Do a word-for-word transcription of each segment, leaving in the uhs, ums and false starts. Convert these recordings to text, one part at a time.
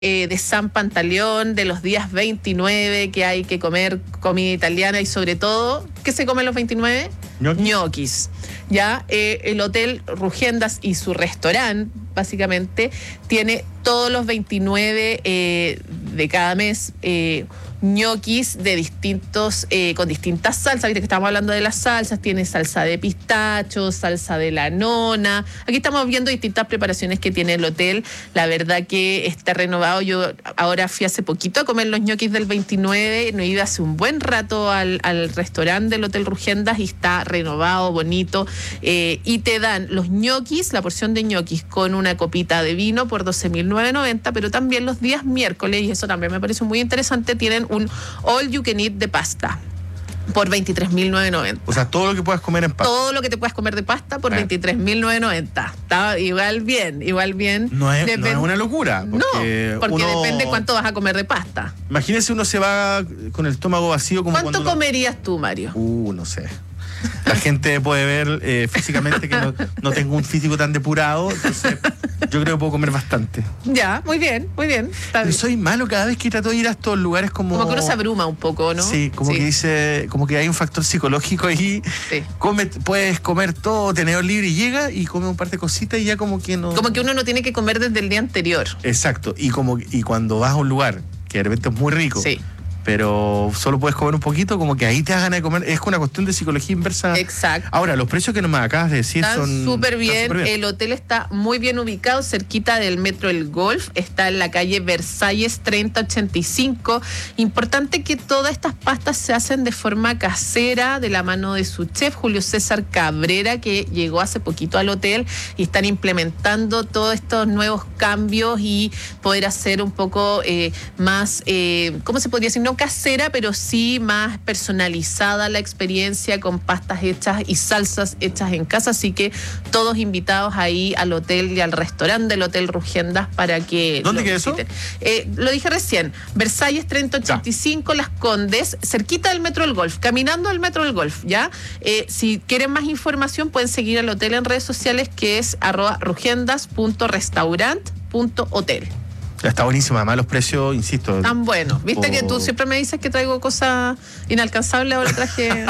Eh, de San Pantaleón, de los días veintinueve, que hay que comer comida italiana y sobre todo, ¿qué se come los veintinueve? Ñoquis. Ñoquis. Ya, eh, el Hotel Rugiendas y su restaurante, básicamente, tiene todos los veintinueve eh, de cada mes eh, ñoquis de distintos, eh, con distintas salsas. Viste que estamos hablando de las salsas, tiene salsa de pistacho, salsa de la nona. Aquí estamos viendo distintas preparaciones que tiene el hotel. La verdad que está renovado. Yo ahora fui hace poquito a comer los ñoquis del veintinueve, no iba hace un buen rato al, al restaurante del Hotel Rugiendas y está renovado, bonito. Eh, y te dan los ñoquis, la porción de ñoquis con una copita de vino por doce mil novecientos noventa, pero también los días miércoles, y eso también me parece muy interesante, tienen un all you can eat de pasta por veintitrés mil novecientos noventa. O sea, todo lo que puedas comer en pasta. Todo lo que te puedas comer de pasta por veintitrés mil novecientos noventa. Está igual bien, igual bien. No es, Depend- no es una locura. Porque no, porque uno... depende cuánto vas a comer de pasta. Imagínese uno se va con el estómago vacío como ¿Cuánto cuando comerías tú, Mario? Uh, no sé. La gente puede ver eh, físicamente que no, no tengo un físico tan depurado, entonces yo creo que puedo comer bastante. Ya, muy bien, muy bien. Está Pero bien. soy malo cada vez que trato de ir a estos lugares como... Como que uno se abruma un poco, ¿no? Sí, como Sí. que dice, como que hay un factor psicológico ahí. Sí. Come, puedes comer todo, tenedor libre y llega y come un par de cositas y ya como que no... Como que uno no tiene que comer desde el día anterior. Exacto, y como y cuando vas a un lugar que de repente es muy rico, Sí. pero solo puedes comer un poquito, como que ahí te das ganas de comer. Es una cuestión de psicología inversa. Exacto. Ahora, los precios que nos acabas de decir Están son... súper bien. están súper bien. El hotel está muy bien ubicado, cerquita del metro El Golf. Está en la calle Versalles treinta ochenta y cinco. Importante que todas estas pastas se hacen de forma casera, de la mano de su chef, Julio César Cabrera, que llegó hace poquito al hotel y están implementando todos estos nuevos cambios y poder hacer un poco eh, más, eh, ¿cómo se podría decir? No casera, pero sí más personalizada la experiencia, con pastas hechas y salsas hechas en casa. Así que todos invitados ahí al hotel y al restaurante del Hotel Rugiendas para que ¿Dónde lo queda eso? visiten. Eh, lo dije recién, Versalles treinta ochenta y cinco, Las Condes, cerquita del Metro del Golf, caminando al Metro del Golf, ¿ya? Eh, si quieren más información pueden seguir al hotel en redes sociales, que es arroba rugiendas punto restaurant punto hotel. Está buenísimo, además los precios, insisto. Tan bueno. Viste Oh. que tú siempre me dices que traigo cosas inalcanzables, ahora traje...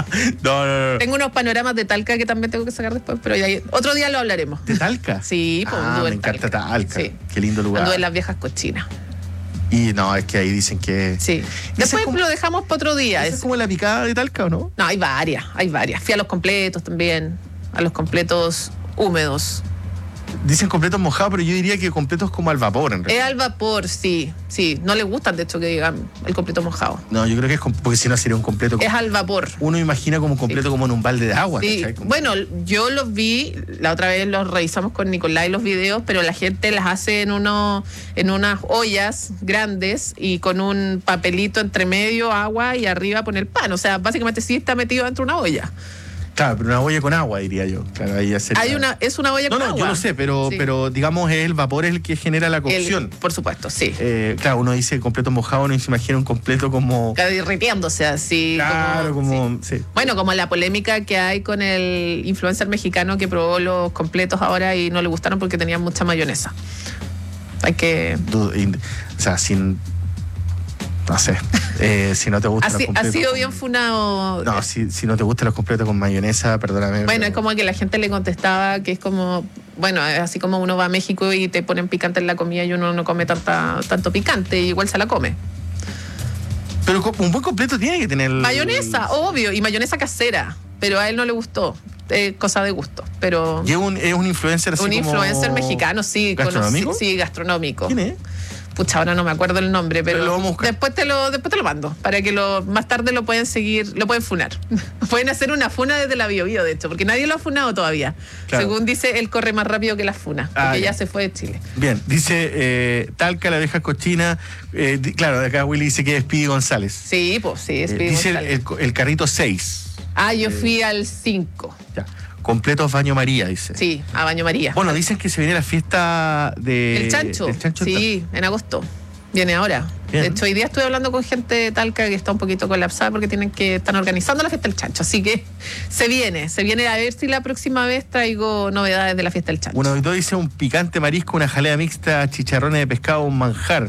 no, no, no. Tengo unos panoramas de Talca que también tengo que sacar después, pero ya otro día lo hablaremos. ¿De Talca? Sí, pues ah, anduve me en encanta Talca. Talca. Sí. Qué lindo lugar. Anduve en las viejas cochinas. Y no, es que ahí dicen que... Sí. ¿Esa Después es como- lo dejamos para otro día. ¿Esa Es- es como la picada de Talca o no? No, hay varias, hay varias. Fui a los completos también, a los completos húmedos. Dicen completos mojados, pero yo diría que completos como al vapor, en Es realidad. al vapor, sí, sí. No les gustan, de hecho, que digan el completo mojado. No, yo creo que es com- porque si no sería un completo... Es al vapor. Uno imagina como un completo como en un balde de agua. Sí, ¿cachai? Como- bueno, yo los vi, la otra vez los revisamos con Nicolás los videos, pero la gente las hace en uno, en unas ollas grandes y con un papelito entre medio, agua y arriba pone el pan. O sea, básicamente sí está metido dentro de una olla. Claro, pero una olla con agua, diría yo. Claro, ahí ya sería- Hay una, es una olla No, con no, agua. yo lo sé, pero, Sí. pero digamos es el vapor es el que genera la El- cocción. por supuesto, sí. Eh, claro, uno dice completo mojado, uno se imagina un completo como... Derritiéndose así. Claro, como... sí. sí. Bueno, como la polémica que hay con el influencer mexicano que probó los completos ahora y no le gustaron porque tenían mucha mayonesa. Hay que... Du- in- O sea, sin... No sé. Eh, si no te Ha, gustan si- los ha completos... sido con- bien funado. No, si, si no te gustan los completos con mayonesa, perdóname. Bueno, pero- es como que la gente le contestaba que es como, bueno, es así como uno va a México y te ponen picante en la comida y uno no come tanta, tanto picante, igual se la come. Pero co- un buen completo tiene que tener... Mayonesa, obvio, y mayonesa casera, pero a él no le gustó, eh, cosa de gusto, pero... Y es un, es un influencer así Un como- influencer mexicano, sí. ¿Gastronómico? conocí- Sí, gastronómico. ¿Quién es? Pucha, ahora no me acuerdo el nombre, pero, Pero lo vamos a buscar. después te lo después te lo mando para que lo más tarde lo pueden seguir, lo pueden funar. Pueden hacer una funa desde la Bio Bio, de hecho, porque nadie lo ha funado todavía. Claro. Según dice, él corre más rápido que las funas, porque Ah, ya. ya. se fue de Chile. Bien, dice eh, Talca, la vieja cochina. Eh, di- claro, de acá Willy dice que es Speedy González. Sí, pues sí, es Eh, Speedy dice el, González. el- el carrito seis. Ah, yo fui al cinco. Ya. Completos Baño María, dice. Sí, a Baño María. Bueno, dicen que se viene la fiesta de... el chancho. del chancho. Sí, en agosto. Viene ahora. Bien. De hecho, hoy día estuve hablando con gente de Talca que está un poquito colapsada porque tienen que están organizando la fiesta del chancho. Así que se viene, se viene a ver si la próxima vez traigo novedades de la fiesta del chancho. Un auditor dice un picante marisco, una jalea mixta, chicharrones de pescado, un manjar.